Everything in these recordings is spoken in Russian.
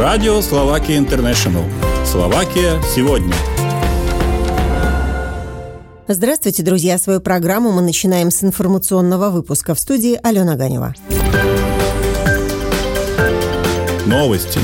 Радио Словакия Интернешнл. Словакия сегодня. Здравствуйте, друзья! Свою программу мы начинаем с информационного выпуска. В студии Алена Ганева. Новости.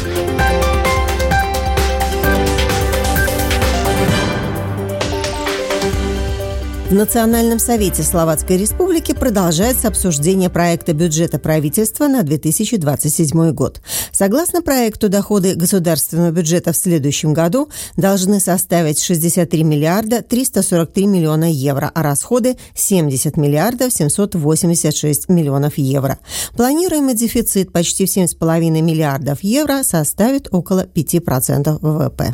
В Национальном совете Словацкой Республики продолжается обсуждение проекта бюджета правительства на 2027 год. Согласно проекту, доходы государственного бюджета в следующем году должны составить 63 миллиарда 343 миллиона евро, а расходы – 70 миллиардов 786 миллионов евро. Планируемый дефицит почти в 7,5 миллиардов евро составит около 5% ВВП.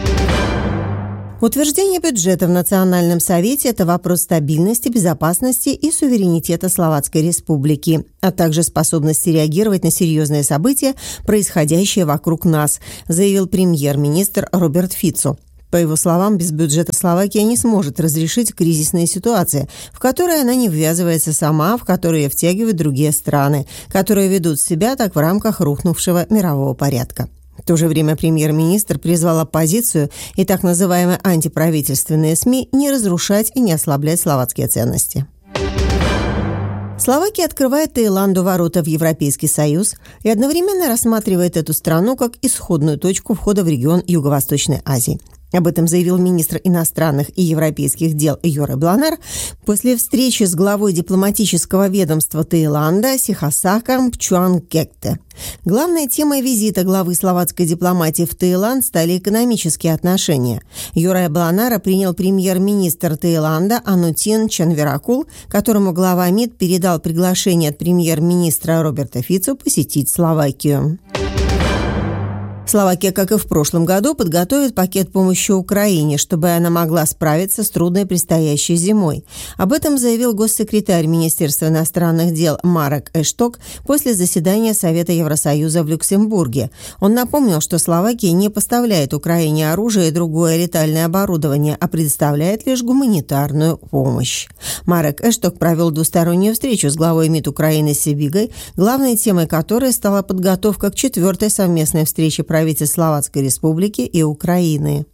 Утверждение бюджета в Национальном совете – это вопрос стабильности, безопасности и суверенитета Словацкой Республики, а также способности реагировать на серьезные события, происходящие вокруг нас, заявил премьер-министр Роберт Фицо. По его словам, без бюджета Словакия не сможет разрешить кризисные ситуации, в которые она не ввязывается сама, в которые втягивают другие страны, которые ведут себя так в рамках рухнувшего мирового порядка. В то же время премьер-министр призвал оппозицию и так называемые антиправительственные СМИ не разрушать и не ослаблять словацкие ценности. Словакия открывает Таиланду ворота в Европейский Союз и одновременно рассматривает эту страну как исходную точку входа в регион Юго-Восточной Азии. Об этом заявил министр иностранных и европейских дел Йоре Бланар после встречи с главой дипломатического ведомства Таиланда Сихосаком Пчуангкетте. Главной темой визита главы словацкой дипломатии в Таиланд стали экономические отношения. Йоре Бланара принял премьер-министр Таиланда Анутин Чанвиракул, которому глава МИД передал приглашение от премьер-министра Роберта Фицо посетить Словакию. Словакия, как и в прошлом году, подготовит пакет помощи Украине, чтобы она могла справиться с трудной предстоящей зимой. Об этом заявил госсекретарь Министерства иностранных дел Марек Эшток после заседания Совета Евросоюза в Люксембурге. Он напомнил, что Словакия не поставляет Украине оружие и другое летальное оборудование, а предоставляет лишь гуманитарную помощь. Марек Эшток провел двустороннюю встречу с главой МИД Украины Сибигой, главной темой которой стала подготовка к 4-й совместной встрече правительств Словацкой Республики и Украины.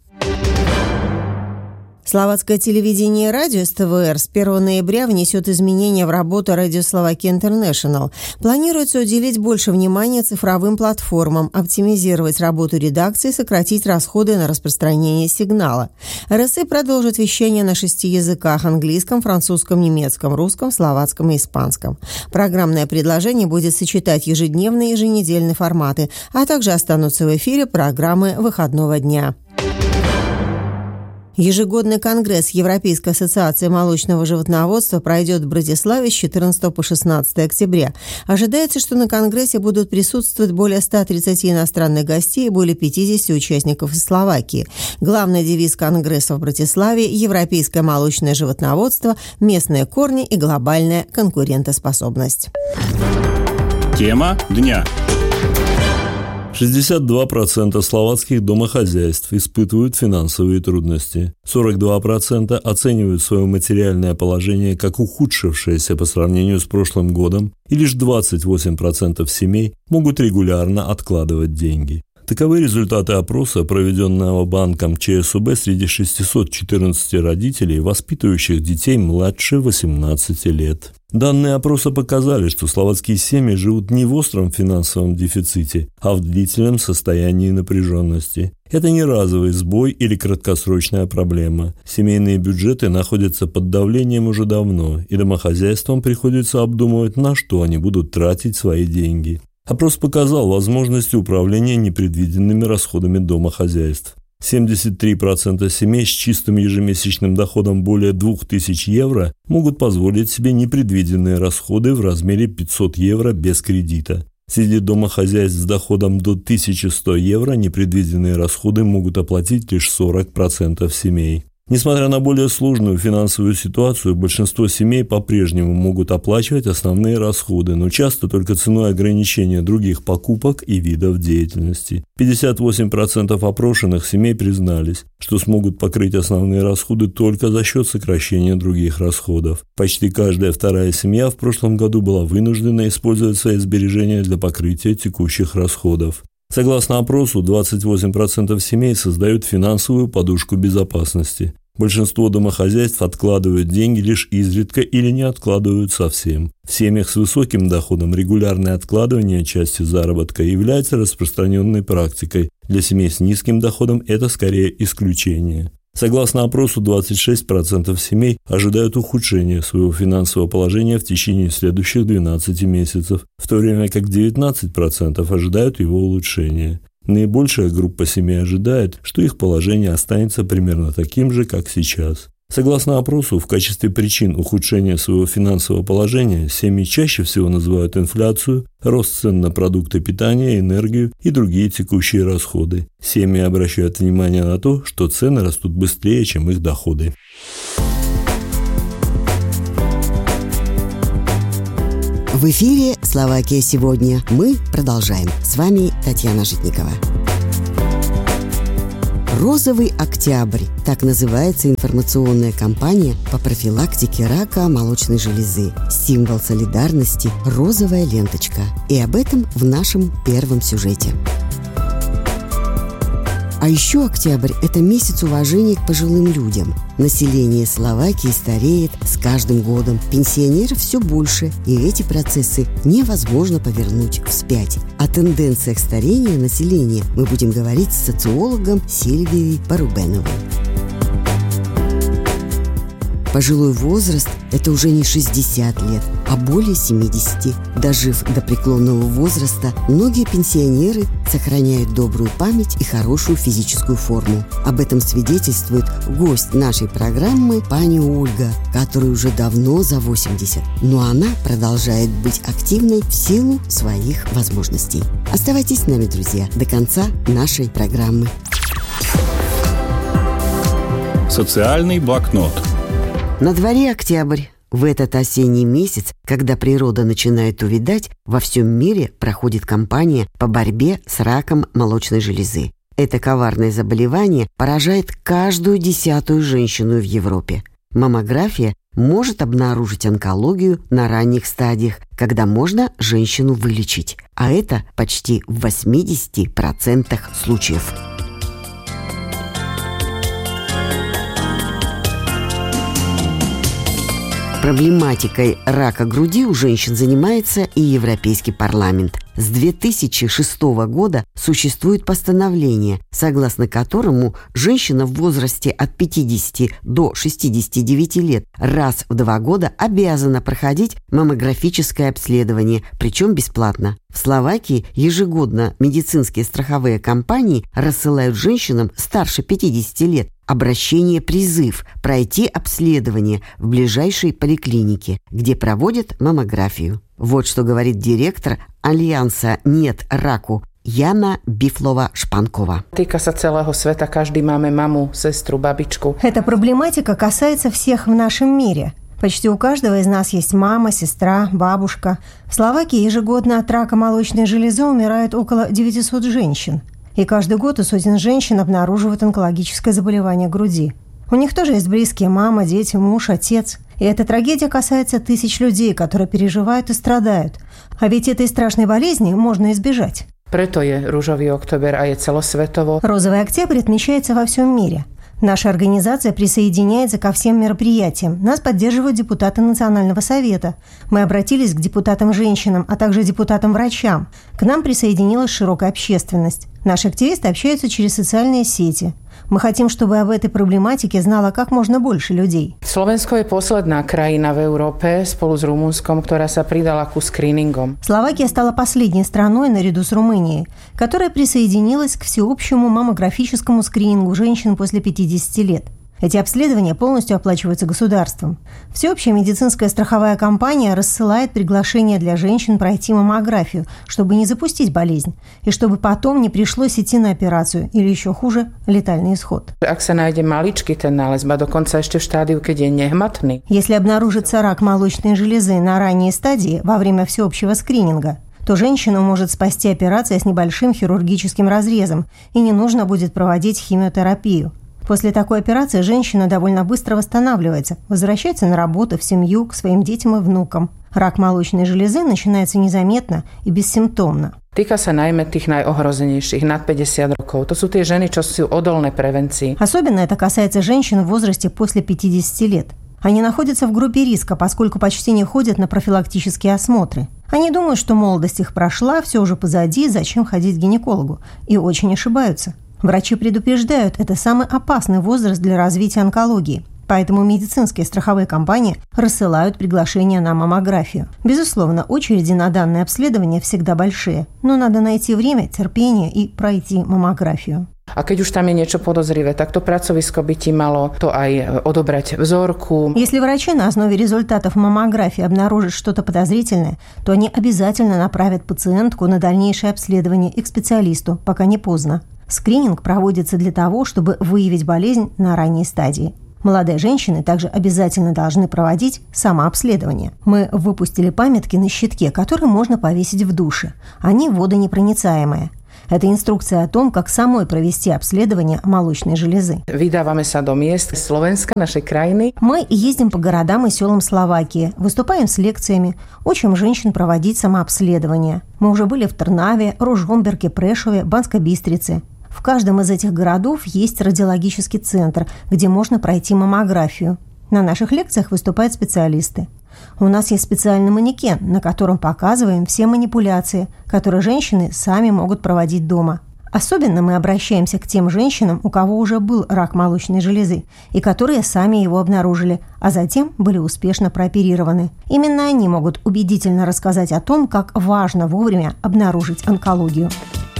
Словацкое телевидение и радио СТВР с 1 ноября внесет изменения в работу Радио Словакия Интернешнл. Планируется уделить больше внимания цифровым платформам, оптимизировать работу редакции, сократить расходы на распространение сигнала. РСИ продолжит вещание на 6 языках – английском, французском, немецком, русском, словацком и испанском. Программное предложение будет сочетать ежедневные и еженедельные форматы, а также останутся в эфире программы выходного дня. Ежегодный конгресс Европейской ассоциации молочного животноводства пройдет в Братиславе с 14 по 16 октября. Ожидается, что на конгрессе будут присутствовать более 130 иностранных гостей и более 50 участников из Словакии. Главный девиз конгресса в Братиславе – европейское молочное животноводство, местные корни и глобальная конкурентоспособность. Тема дня. 62% словацких домохозяйств испытывают финансовые трудности. 42% оценивают свое материальное положение как ухудшившееся по сравнению с прошлым годом, и лишь 28% семей могут регулярно откладывать деньги. Таковы результаты опроса, проведенного банком ЧСУБ среди 614 родителей, воспитывающих детей младше 18 лет. Данные опроса показали, что словацкие семьи живут не в остром финансовом дефиците, а в длительном состоянии напряженности. Это не разовый сбой или краткосрочная проблема. Семейные бюджеты находятся под давлением уже давно, и домохозяйствам приходится обдумывать, на что они будут тратить свои деньги. Опрос показал возможности управления непредвиденными расходами домохозяйств. 73% семей с чистым ежемесячным доходом более 2000 евро могут позволить себе непредвиденные расходы в размере 500 евро без кредита. Среди домохозяйств с доходом до 1100 евро непредвиденные расходы могут оплатить лишь 40% семей. Несмотря на более сложную финансовую ситуацию, большинство семей по-прежнему могут оплачивать основные расходы, но часто только ценой ограничения других покупок и видов деятельности. 58% опрошенных семей признались, что смогут покрыть основные расходы только за счет сокращения других расходов. Почти каждая вторая семья в прошлом году была вынуждена использовать свои сбережения для покрытия текущих расходов. Согласно опросу, 28% семей создают финансовую подушку безопасности. Большинство домохозяйств откладывают деньги лишь изредка или не откладывают совсем. В семьях с высоким доходом регулярное откладывание части заработка является распространенной практикой. Для семей с низким доходом это скорее исключение. Согласно опросу, 26% семей ожидают ухудшения своего финансового положения в течение следующих 12 месяцев, в то время как 19% ожидают его улучшения. Наибольшая группа семей ожидает, что их положение останется примерно таким же, как сейчас. Согласно опросу, в качестве причин ухудшения своего финансового положения семьи чаще всего называют инфляцию, рост цен на продукты питания, энергию и другие текущие расходы. Семьи обращают внимание на то, что цены растут быстрее, чем их доходы. В эфире «Словакия сегодня». Мы продолжаем. С вами Татьяна Житникова. «Розовый октябрь» – так называется информационная кампания по профилактике рака молочной железы. Символ солидарности – розовая ленточка. И об этом в нашем первом сюжете. А еще октябрь – это месяц уважения к пожилым людям. Население Словакии стареет с каждым годом. Пенсионеров все больше, и эти процессы невозможно повернуть вспять. О тенденциях старения населения мы будем говорить с социологом Сильвией Порубеновой. Пожилой возраст – это уже не 60 лет, а более 70. Дожив до преклонного возраста, многие пенсионеры сохраняют добрую память и хорошую физическую форму. Об этом свидетельствует гость нашей программы пани Ольга, которой уже давно за 80. Но она продолжает быть активной в силу своих возможностей. Оставайтесь с нами, друзья, до конца нашей программы. Социальный блокнот. На дворе октябрь. В этот осенний месяц, когда природа начинает увядать, во всем мире проходит кампания по борьбе с раком молочной железы. Это коварное заболевание поражает каждую 10-ю женщину в Европе. Маммография может обнаружить онкологию на ранних стадиях, когда можно женщину вылечить. А это почти в 80% случаев. Проблематикой рака груди у женщин занимается и Европейский парламент. С 2006 года существует постановление, согласно которому женщина в возрасте от 50 до 69 лет раз в 2 года обязана проходить маммографическое обследование, причем бесплатно. В Словакии ежегодно медицинские страховые компании рассылают женщинам старше 50 лет обращение-призыв пройти обследование в ближайшей поликлинике, где проводят маммографию. Вот что говорит директор Альянса «Нет раку» Jana Biflova-Špankova. Эта проблематика касается всех в нашем мире. Почти у каждого из нас есть мама, сестра, бабушка. В Словакии ежегодно от рака молочной железы умирает около 900 женщин. И каждый год у сотен женщин обнаруживают онкологическое заболевание груди. У них тоже есть близкие: мама, дети, муж, отец. И эта трагедия касается тысяч людей, которые переживают и страдают. А ведь этой страшной болезни можно избежать. Розовый октябрь отмечается во всем мире. Наша организация присоединяется ко всем мероприятиям. Нас поддерживают депутаты Национального совета. Мы обратились к депутатам-женщинам, а также депутатам-врачам. К нам присоединилась широкая общественность. Наши активисты общаются через социальные сети. Мы хотим, чтобы об этой проблематике знало как можно больше людей. Slovensko je posledná krajina v Európe spolu s Rumunskom, ktorá sa pridala ku screeningom. Словакия стала последней страной наряду с Румынией, которая присоединилась к всеобщему маммографическому скринингу женщин после 50 лет. Эти обследования полностью оплачиваются государством. Всеобщая медицинская страховая компания рассылает приглашение для женщин пройти маммографию, чтобы не запустить болезнь, и чтобы потом не пришлось идти на операцию или, еще хуже, летальный исход. Если обнаружится рак молочной железы на ранней стадии во время всеобщего скрининга, то женщину может спасти операция с небольшим хирургическим разрезом, и не нужно будет проводить химиотерапию. После такой операции женщина довольно быстро восстанавливается, возвращается на работу, в семью, к своим детям и внукам. Рак молочной железы начинается незаметно и бессимптомно. Týka sa najmä tých najohrozenejších, nad 50 rokov. To sú tie ženy, čo sú odolné prevencii. Особенно это касается женщин в возрасте после 50 лет. Они находятся в группе риска, поскольку почти не ходят на профилактические осмотры. Они думают, что молодость их прошла, все уже позади, зачем ходить к гинекологу. И очень ошибаются. Врачи предупреждают, это самый опасный возраст для развития онкологии. Поэтому медицинские страховые компании рассылают приглашения на маммографию. Безусловно, очереди на данное обследование всегда большие, но надо найти время, терпение и пройти маммографию. A keď už tam je niečo podozrivé, tak to pracovisko by ti malo to aj odobrať vzorku. Если врачи на основе результатов маммографии обнаружат что-то подозрительное, то они обязательно направят пациентку на дальнейшее обследование и к специалисту, пока не поздно. Скрининг проводится для того, чтобы выявить болезнь на ранней стадии. Молодые женщины также обязательно должны проводить самообследование. Мы выпустили памятки на щитке, которые можно повесить в душе. Они водонепроницаемые. Это инструкция о том, как самой провести обследование молочной железы. Vydávame sa do miest Slovenska, našej krajiny. Мы ездим по городам и селам Словакии, выступаем с лекциями, учим женщин проводить самообследование. Мы уже были в Трнаве, Ружомберге, Прешове, Банской Бистрице. В каждом из этих городов есть радиологический центр, где можно пройти маммографию. На наших лекциях выступают специалисты. У нас есть специальный манекен, на котором показываем все манипуляции, которые женщины сами могут проводить дома. Особенно мы обращаемся к тем женщинам, у кого уже был рак молочной железы, и которые сами его обнаружили, а затем были успешно прооперированы. Именно они могут убедительно рассказать о том, как важно вовремя обнаружить онкологию.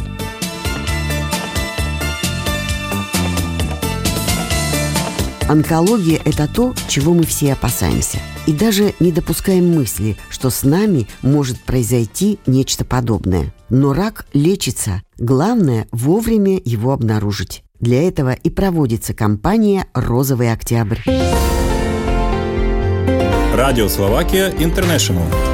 Онкология – это то, чего мы все опасаемся. И даже не допускаем мысли, что с нами может произойти нечто подобное. Но рак лечится. Главное – вовремя его обнаружить. Для этого и проводится кампания «Розовый октябрь». Радио Словакия Интернешнл.